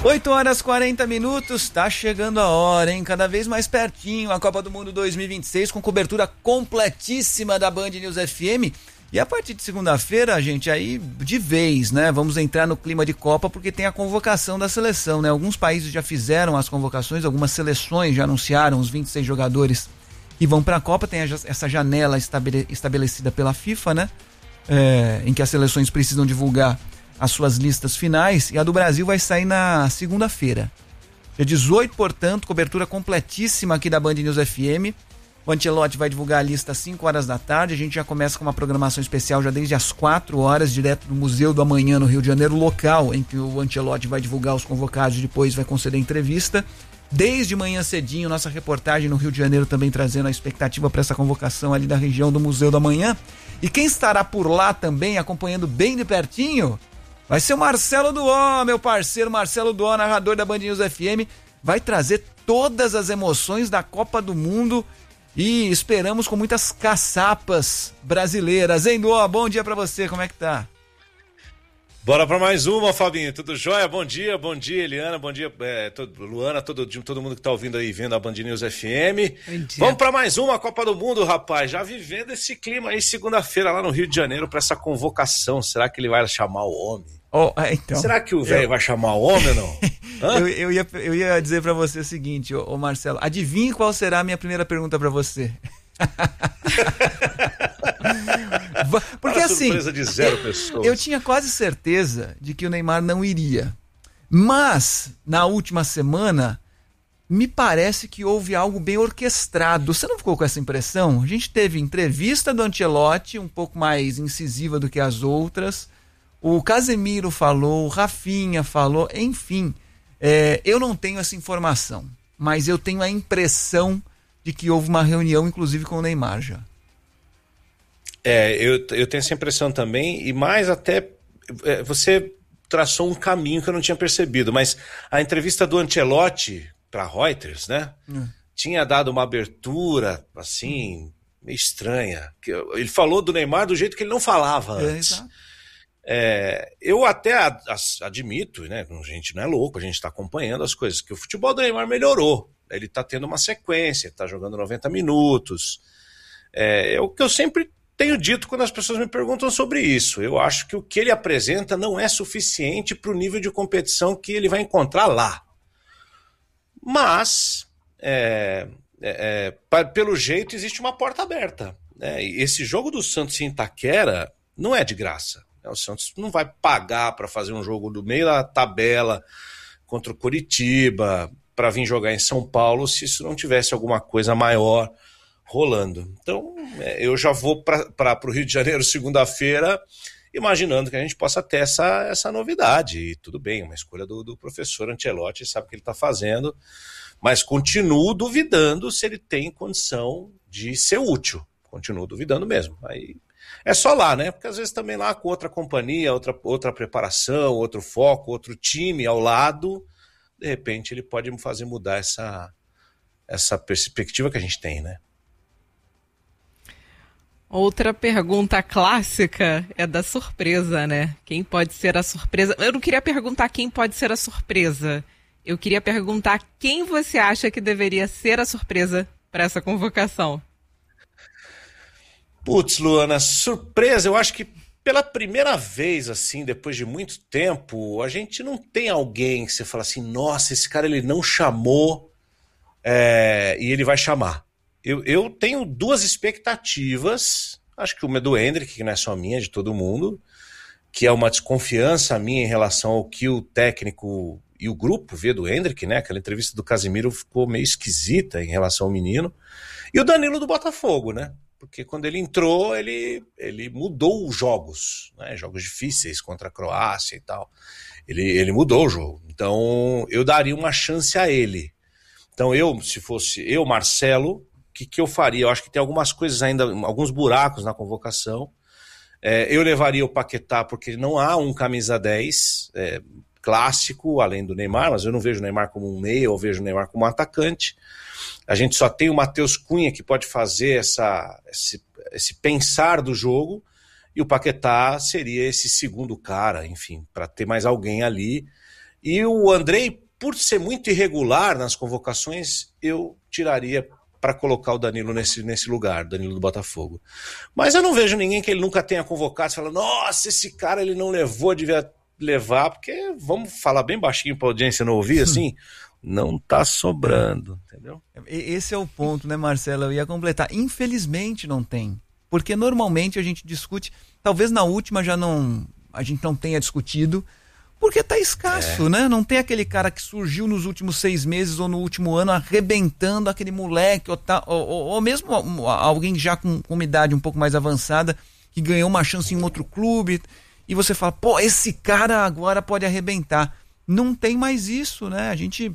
8h40, tá chegando a hora, hein? Cada vez mais pertinho, a Copa do Mundo 2026 com cobertura completíssima da Band News FM. E a partir de segunda-feira, gente, aí de vez, né? Vamos entrar no clima de Copa porque tem a convocação da seleção, né? Alguns países já fizeram as convocações, algumas seleções já anunciaram os 26 jogadores que vão pra Copa. Tem essa janela estabelecida pela FIFA, né? Em que as seleções precisam divulgar as suas listas finais, e a do Brasil vai sair na segunda-feira. Dia 18, portanto, cobertura completíssima aqui da Band News FM. O Ancelotti vai divulgar a lista às 5 horas da tarde. A gente já começa com uma programação especial já desde as 4 horas, direto do Museu do Amanhã, no Rio de Janeiro, local em que o Ancelotti vai divulgar os convocados e depois vai conceder entrevista. Desde manhã cedinho, nossa reportagem no Rio de Janeiro também trazendo a expectativa para essa convocação ali da região do Museu do Amanhã. E quem estará por lá também, acompanhando bem de pertinho, vai ser o Marcelo Duó, meu parceiro Marcelo Duó, narrador da Band News FM. Vai trazer todas as emoções da Copa do Mundo e esperamos com muitas caçapas brasileiras. Hein, Duó? Bom dia pra você, como é que tá? Bora pra mais uma, Fabinho. Tudo jóia? Bom dia, Eliana, bom dia, Luana, todo mundo que tá ouvindo aí, vendo a Band News FM. Vamos pra mais uma Copa do Mundo, rapaz. Já vivendo esse clima aí, segunda-feira lá no Rio de Janeiro pra essa convocação. Será que ele vai chamar o homem? Então, será que o velho vai chamar o homem ou não? eu ia dizer pra você o seguinte, ô Marcelo, adivinhe qual será a minha primeira pergunta pra você. Porque assim, surpresa de 0 pessoas. Eu tinha quase certeza de que o Neymar não iria, mas na última semana me parece que houve algo bem orquestrado. Você não ficou com essa impressão? A gente teve entrevista do Ancelotti um pouco mais incisiva do que as outras, o Casemiro falou, o Rafinha falou, enfim, eu não tenho essa informação, mas eu tenho a impressão de que houve uma reunião, inclusive, com o Neymar já. Eu tenho essa impressão também, e mais até, você traçou um caminho que eu não tinha percebido, mas a entrevista do Ancelotti para Reuters, né, tinha dado uma abertura, assim, meio estranha. Ele falou do Neymar do jeito que ele não falava antes. Exato. Eu até admito, né, a gente não é louco, a gente está acompanhando as coisas, que o futebol do Neymar melhorou. Ele está tendo uma sequência, está jogando 90 minutos. É o que eu sempre tenho dito quando as pessoas me perguntam sobre isso. Eu acho que o que ele apresenta não é suficiente para o nível de competição que ele vai encontrar lá. Mas, pelo jeito, existe uma porta aberta. E esse jogo do Santos em Itaquera não é de graça. O Santos não vai pagar para fazer um jogo do meio da tabela contra o Coritiba, para vir jogar em São Paulo, se isso não tivesse alguma coisa maior rolando. Então, eu já vou para o Rio de Janeiro segunda-feira, imaginando que a gente possa ter essa novidade. E tudo bem, uma escolha do professor Ancelotti, sabe o que ele está fazendo, mas continuo duvidando se ele tem condição de ser útil. Continuo duvidando mesmo. Aí é só lá, né? Porque às vezes também lá com outra companhia, outra preparação, outro foco, outro time ao lado, de repente ele pode fazer mudar essa perspectiva que a gente tem, né? Outra pergunta clássica é da surpresa, né? Quem pode ser a surpresa? Eu não queria perguntar quem pode ser a surpresa. Eu queria perguntar quem você acha que deveria ser a surpresa para essa convocação. Putz, Luana, surpresa, eu acho que pela primeira vez, assim, depois de muito tempo, a gente não tem alguém que você fala assim, nossa, esse cara ele não chamou e ele vai chamar. Eu tenho 2 expectativas, acho que uma é do Endrick, que não é só minha, é de todo mundo, que é uma desconfiança minha em relação ao que o técnico e o grupo vê do Endrick, né? Aquela entrevista do Casemiro ficou meio esquisita em relação ao menino. E o Danilo do Botafogo, né? Porque quando ele entrou, ele mudou os jogos, né? Jogos difíceis contra a Croácia e tal. Ele mudou o jogo. Então, eu daria uma chance a ele. Então, se fosse eu, Marcelo, o que eu faria? Eu acho que tem algumas coisas ainda, alguns buracos na convocação. Eu levaria o Paquetá, porque não há um camisa 10 clássico, além do Neymar, mas eu não vejo o Neymar como um meia, eu vejo o Neymar como um atacante. A gente só tem o Matheus Cunha que pode fazer esse pensar do jogo, e o Paquetá seria esse segundo cara, enfim, para ter mais alguém ali. E o Andrei, por ser muito irregular nas convocações, eu tiraria para colocar o Danilo nesse lugar, Danilo do Botafogo. Mas eu não vejo ninguém que ele nunca tenha convocado, falando, nossa, esse cara ele não levou, devia levar, porque, vamos falar bem baixinho para a audiência não ouvir, assim, não tá sobrando, entendeu? Esse é o ponto, né, Marcelo? Eu ia completar. Infelizmente não tem. Porque normalmente a gente discute, talvez na última a gente não tenha discutido, porque tá escasso, né? Não tem aquele cara que surgiu nos últimos 6 meses ou no último ano arrebentando aquele moleque, ou mesmo alguém já com uma idade um pouco mais avançada, que ganhou uma chance em outro clube, e você fala, pô, esse cara agora pode arrebentar. Não tem mais isso, né? A gente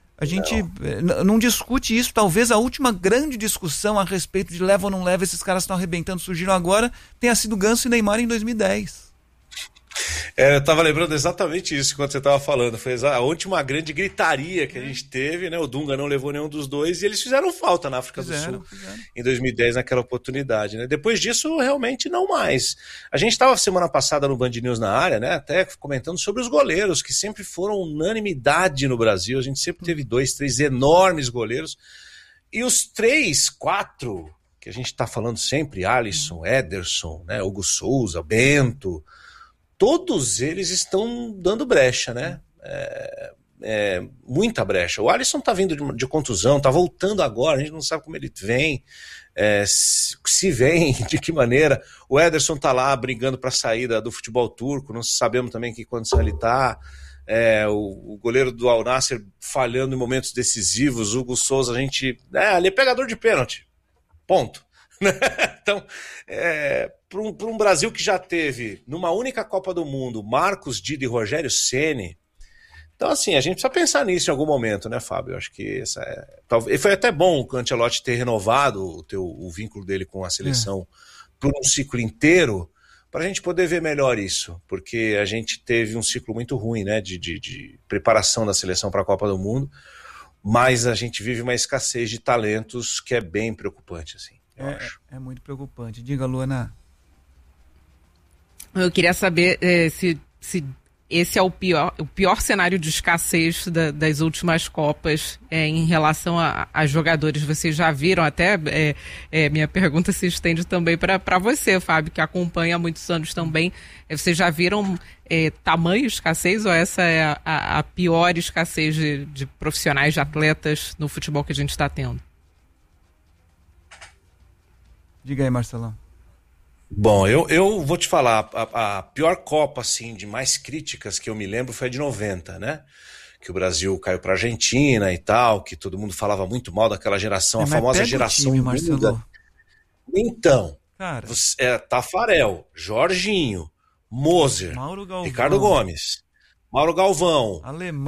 não discute isso. Talvez a última grande discussão a respeito de leva ou não leva, esses caras estão arrebentando, surgiram agora, tenha sido Ganso e Neymar em 2010. Eu tava lembrando exatamente isso quando você tava falando. Foi a última grande gritaria que a gente teve, né? O Dunga não levou nenhum dos dois e eles fizeram falta na África do Sul em 2010 naquela oportunidade, né? Depois disso, realmente não mais. A gente tava semana passada no Band News na área, né? Até comentando sobre os goleiros, que sempre foram unanimidade no Brasil. A gente sempre teve 2, 3 enormes goleiros. E os 3, 4 que a gente tá falando sempre, Alisson, Ederson, né? Hugo Souza, Bento, todos eles estão dando brecha, né? Muita brecha. O Alisson tá vindo de contusão, tá voltando agora, a gente não sabe como ele vem, se vem, de que maneira. O Ederson tá lá brigando para a saída do futebol turco, não sabemos também que condição ele tá. O goleiro do Al Nassr falhando em momentos decisivos, o Hugo Souza, a gente... ali é pegador de pênalti, ponto. Então, para um Brasil que já teve numa única Copa do Mundo Marcos, Dida e Rogério Ceni, então assim, a gente precisa pensar nisso em algum momento, né, Fábio? Eu acho que foi até bom o Ancelotti ter renovado o vínculo dele com a seleção por um ciclo inteiro, para a gente poder ver melhor isso, porque a gente teve um ciclo muito ruim, né, de preparação da seleção para a Copa do Mundo, mas a gente vive uma escassez de talentos que é bem preocupante, assim. É muito preocupante. Diga, Luana. Eu queria saber se esse é o pior cenário de escassez das últimas Copas em relação a jogadores. Vocês já viram, até minha pergunta se estende também para você, Fábio, que acompanha há muitos anos também. Vocês já viram tamanho escassez ou essa é a pior escassez de profissionais, de atletas no futebol que a gente está tendo? Diga aí, Marcelão. Bom, eu vou te falar, a pior Copa, assim, de mais críticas que eu me lembro foi a de 90, né? Que o Brasil caiu pra Argentina e tal, que todo mundo falava muito mal daquela geração, a famosa geração muda. Então, cara, Tafarel, Jorginho, Moser, Ricardo Gomes, Mauro Galvão,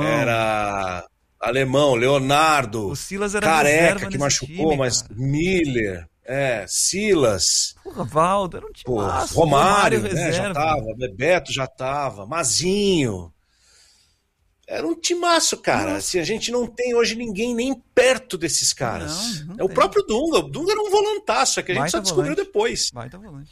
Alemão, Leonardo, o Silas era Careca, que machucou, time, mas Miller... Silas. Porra, Valdo, era um time massa, Romário, né, já tava, Bebeto já tava, Mazinho. Era um timaço, cara. Assim, a gente não tem hoje ninguém nem perto desses caras. Não o próprio Dunga. O Dunga era um volantaço, que a gente só descobriu depois. Baita volante.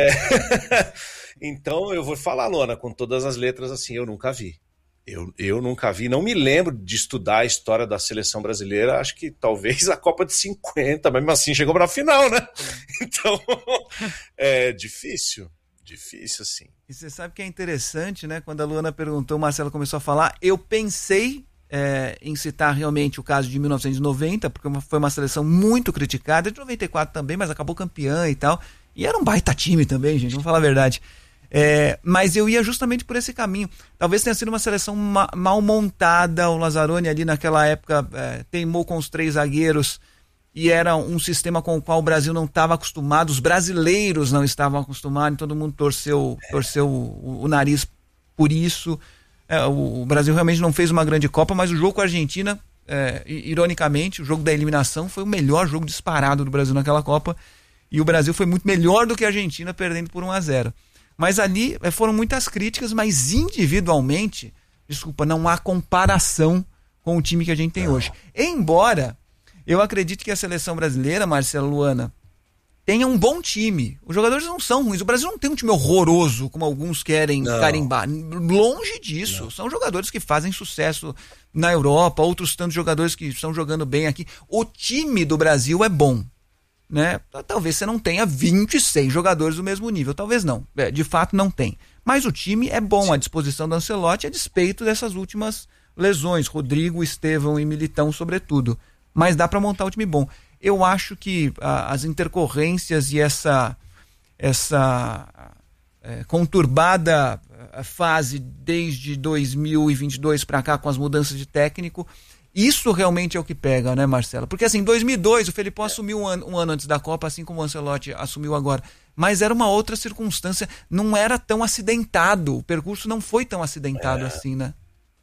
Então, eu vou falar, Luana, com todas as letras, assim, eu nunca vi. Eu nunca vi, não me lembro de estudar a história da seleção brasileira, acho que talvez a Copa de 50, mesmo assim chegou para a final, né? Então, é difícil assim. E você sabe que é interessante, né? Quando a Luana perguntou, o Marcelo começou a falar, eu pensei em citar realmente o caso de 1990, porque foi uma seleção muito criticada, de 94 também, mas acabou campeã e tal, e era um baita time também, gente, vamos falar a verdade. Mas eu ia justamente por esse caminho. Talvez tenha sido uma seleção mal montada. O Lazzaroni ali naquela época teimou com os 3 zagueiros e era um sistema com o qual o Brasil não estava acostumado, os brasileiros não estavam acostumados, todo mundo torceu o nariz por isso. O Brasil realmente não fez uma grande Copa, mas o jogo com a Argentina, ironicamente, o jogo da eliminação foi o melhor jogo disparado do Brasil naquela Copa, e o Brasil foi muito melhor do que a Argentina, perdendo por 1-0. Mas ali foram muitas críticas, mas individualmente, não há comparação com o time que a gente tem hoje. Embora eu acredite que a seleção brasileira, Marcelo, Luana, tenha um bom time. Os jogadores não são ruins. O Brasil não tem um time horroroso, como alguns querem carimbar. Longe disso. Não. São jogadores que fazem sucesso na Europa, outros tantos jogadores que estão jogando bem aqui. O time do Brasil é bom, né? Talvez você não tenha 26 jogadores do mesmo nível. Talvez não. De fato, não tem. Mas o time é bom, à disposição do Ancelotti, a despeito dessas últimas lesões. Rodrigo, Estevão e Militão, sobretudo. Mas dá para montar um time bom. Eu acho que as intercorrências e essa conturbada fase desde 2022 para cá, com as mudanças de técnico, isso realmente é o que pega, né, Marcelo? Porque assim, em 2002 o Felipão assumiu um ano antes da Copa, assim como o Ancelotti assumiu agora. Mas era uma outra circunstância, não era tão acidentado, o percurso não foi tão acidentado assim, né?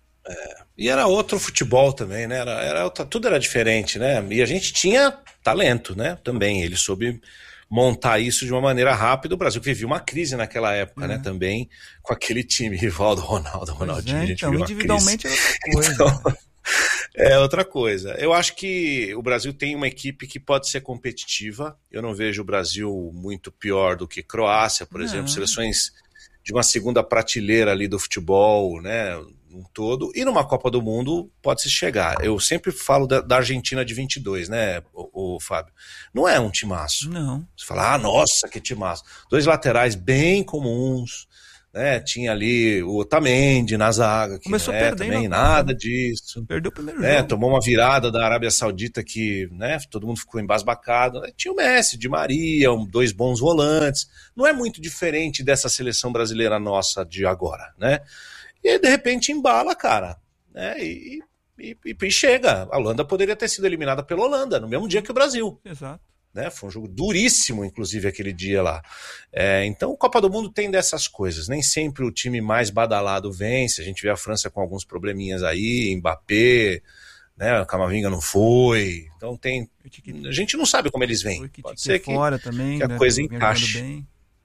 E era outro futebol também, né? Tudo era diferente, né? E a gente tinha talento, né? Também, ele soube montar isso de uma maneira rápida. O Brasil vivia uma crise naquela época, né? Também com aquele time, Rivaldo, Ronaldinho. Então, individualmente era outra coisa. Então, é outra coisa. Eu acho que o Brasil tem uma equipe que pode ser competitiva. Eu não vejo o Brasil muito pior do que Croácia, por exemplo, seleções de uma segunda prateleira ali do futebol, né? Um todo, e numa Copa do Mundo pode-se chegar. Eu sempre falo da Argentina de 22, né, o Fábio? Não é um timaço. Não. Você fala, nossa, que timaço. 2 laterais bem comuns, né? Tinha ali o Otamendi na zaga, que começou não é também nada disso. Perdeu o primeiro jogo. Tomou uma virada da Arábia Saudita que, né, todo mundo ficou embasbacado. Tinha o Messi, Di Maria, 2 bons volantes. Não é muito diferente dessa seleção brasileira nossa de agora, né? E aí, de repente, embala, cara, né? E chega. A Holanda poderia ter sido eliminada pela Holanda, no mesmo dia que o Brasil. Exato. Né? Foi um jogo duríssimo, inclusive, aquele dia lá. Então, a Copa do Mundo tem dessas coisas. Nem sempre o time mais badalado vence. A gente vê a França com alguns probleminhas aí, Mbappé, né? O Camavinga não foi. Então, a gente não sabe como eles vêm. Pode ser que fora também, que a né? coisa encaixe.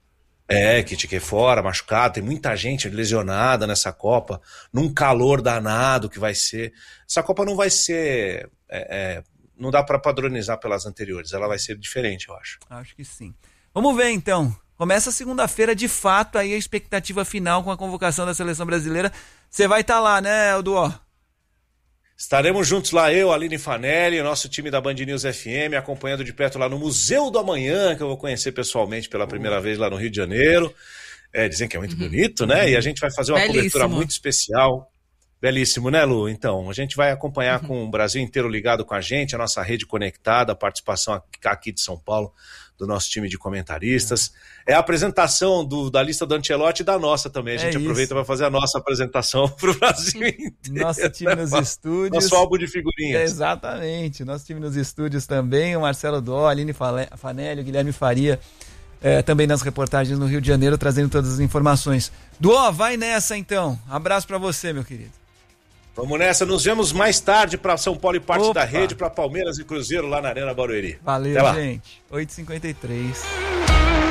Que fora, machucado, tem muita gente lesionada nessa Copa, num calor danado que vai ser. Essa Copa não vai ser, não dá para padronizar pelas anteriores, ela vai ser diferente, eu acho. Acho que sim. Vamos ver então, começa segunda-feira de fato aí a expectativa final com a convocação da seleção brasileira. Você vai estar lá, né, Duó? Estaremos juntos lá, eu, Aline Fanelli, o nosso time da Band News FM, acompanhando de perto lá no Museu do Amanhã, que eu vou conhecer pessoalmente pela primeira vez lá no Rio de Janeiro. Dizem que é muito bonito, né? E a gente vai fazer uma cobertura muito especial. Belíssimo, né, Lu? Então, a gente vai acompanhar com o Brasil inteiro ligado com a gente, a nossa rede conectada, a participação aqui de São Paulo do nosso time de comentaristas. É a apresentação da lista do Ancelotti e da nossa também. A gente aproveita para fazer a nossa apresentação para o Brasil inteiro. Nosso time nos estúdios. Nosso álbum de figurinhas. Exatamente. Nosso time nos estúdios também. O Marcelo Dó, a Aline Fanelli, o Guilherme Faria, também nas reportagens no Rio de Janeiro, trazendo todas as informações. Dó, vai nessa então. Abraço para você, meu querido. Vamos nessa, nos vemos mais tarde para São Paulo e parte da rede, para Palmeiras e Cruzeiro lá na Arena Barueri. Valeu, gente. 8h53.